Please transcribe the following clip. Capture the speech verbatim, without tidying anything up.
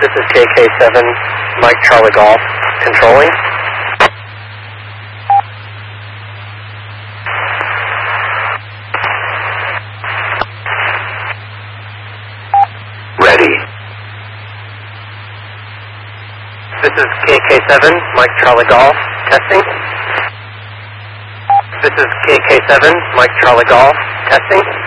This is K K seven, Mike Charlie Golf, controlling. Ready. This is K K seven, Mike Charlie Golf, testing. This is K K seven, Mike Charlie Golf, testing.